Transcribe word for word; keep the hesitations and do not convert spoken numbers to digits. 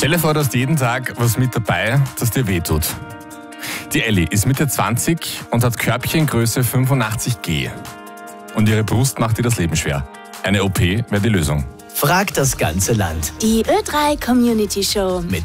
Stell dir vor, du hast jeden Tag was mit dabei, das dir wehtut. Die Elli ist Mitte zwanzig und hat Körbchengröße fünfundachtzig G. Und ihre Brust macht ihr das Leben schwer. Eine O P wäre die Lösung. Fragt das ganze Land. Die Ö drei Community Show. Mit